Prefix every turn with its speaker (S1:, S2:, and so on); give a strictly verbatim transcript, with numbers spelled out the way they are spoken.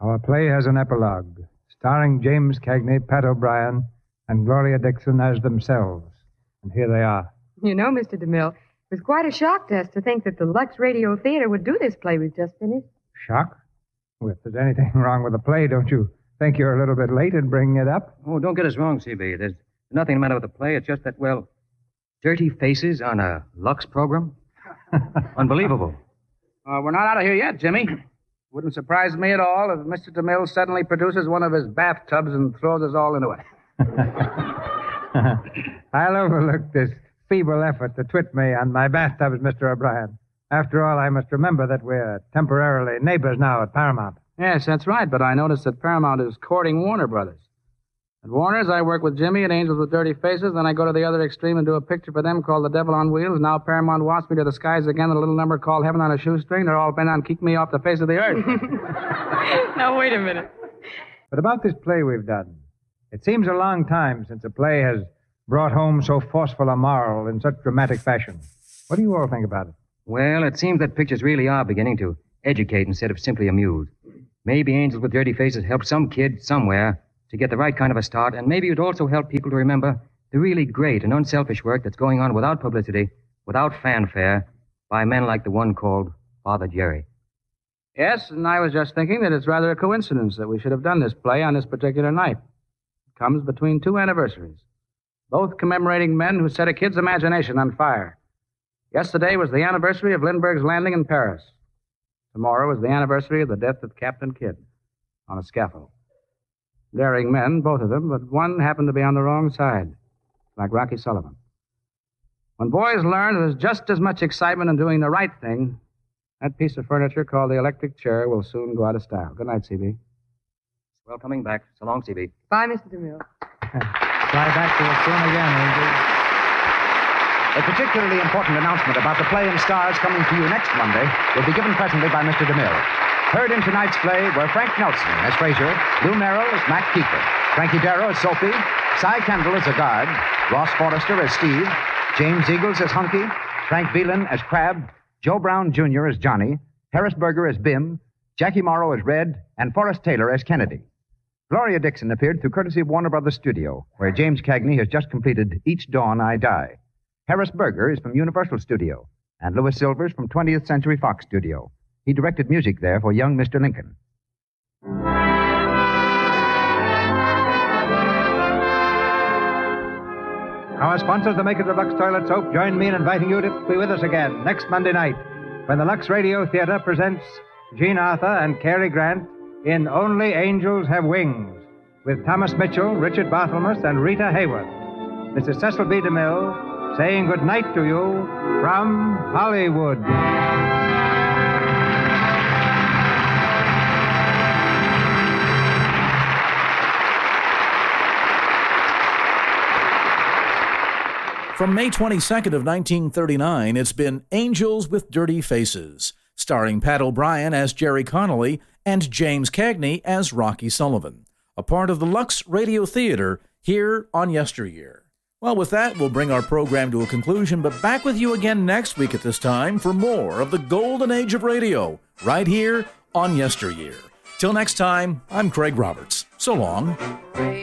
S1: Our play has an epilogue, starring James Cagney, Pat O'Brien, and Gloria Dixon as themselves. And here they are.
S2: You know, Mister DeMille, it was quite a shock to us to think that the Lux Radio Theater would do this play we've just finished.
S1: Shock? Well, if there's anything wrong with the play, don't you think you're a little bit late in bringing it up?
S3: Oh, don't get us wrong, C B. There's nothing the matter with the play. It's just that, well, dirty faces on a Lux program? Unbelievable.
S4: Uh, we're not out of here yet, Jimmy. Wouldn't surprise me at all if Mister DeMille suddenly produces one of his bathtubs and throws us all into it.
S1: I'll overlook this feeble effort to twit me on my bathtubs, Mister O'Brien. After all, I must remember that we're temporarily neighbors now at Paramount.
S4: Yes, that's right, but I noticed that Paramount is courting Warner Brothers. At Warner's, I work with Jimmy at Angels with Dirty Faces, then I go to the other extreme and do a picture for them called The Devil on Wheels. Now Paramount wants me to the skies again in a little number called Heaven on a Shoestring. They're all bent on keeping me off the face of the earth.
S2: Now, wait a minute.
S1: But about this play we've done, it seems a long time since a play has brought home so forceful a moral in such dramatic fashion. What do you all think about it?
S3: Well, it seems that pictures really are beginning to educate instead of simply amuse. Maybe Angels with Dirty Faces helped some kid somewhere to get the right kind of a start, and maybe it would also help people to remember the really great and unselfish work that's going on without publicity, without fanfare, by men like the one called Father Jerry.
S4: Yes, and I was just thinking that it's rather a coincidence that we should have done this play on this particular night. It comes between two anniversaries, both commemorating men who set a kid's imagination on fire. Yesterday was the anniversary of Lindbergh's landing in Paris. Tomorrow is the anniversary of the death of Captain Kidd on a scaffold. Daring men, both of them, but one happened to be on the wrong side, like Rocky Sullivan. When boys learn there's just as much excitement in doing the right thing, that piece of furniture called the electric chair will soon go out of style. Good night, C B.
S3: Well, coming back. So long, C B.
S2: Bye, Mister DeMille.
S1: Fly back to us soon again, Angel.
S5: A particularly important announcement about the play and stars coming to you next Monday will be given presently by Mister DeMille. Heard in tonight's play were Frank Nelson as Frazier, Lou Merrill as Mac Keeper, Frankie Darrow as Sophie, Cy Kendall as a guard, Ross Forrester as Steve, James Eagles as Hunky, Frank Velan as Crab, Joe Brown Junior as Johnny, Harris Berger as Bim, Jackie Morrow as Red, and Forrest Taylor as Kennedy. Gloria Dixon appeared through courtesy of Warner Brothers Studio, where James Cagney has just completed Each Dawn I Die. Harris Berger is from Universal Studio, and Louis Silvers from twentieth Century Fox Studio. He directed music there for young Mister Lincoln.
S1: Our sponsors, the makers of Lux Toilet Soap, join me in inviting you to be with us again next Monday night when the Lux Radio Theater presents Jean Arthur and Cary Grant in Only Angels Have Wings with Thomas Mitchell, Richard Barthelmess, and Rita Hayworth. This is Cecil B. DeMille saying good night to you from Hollywood.
S6: From May twenty-second of nineteen thirty-nine, it's been Angels with Dirty Faces, starring Pat O'Brien as Jerry Connolly and James Cagney as Rocky Sullivan, a part of the Lux Radio Theater here on Yesteryear. Well, with that, we'll bring our program to a conclusion, but back with you again next week at this time for more of the golden age of radio, right here on Yesteryear. Till next time, I'm Craig Roberts. So long.